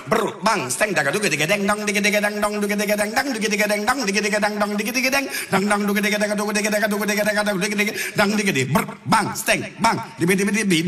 brr bang steng daga duga diga deng dong diga diga deng dong duga diga deng dong duga diga deng dong diga diga deng dong diga diga deng dong duga diga daga duga diga daga duga diga daga duga diga dang diga di brr bang steng bang dibi dibi dibi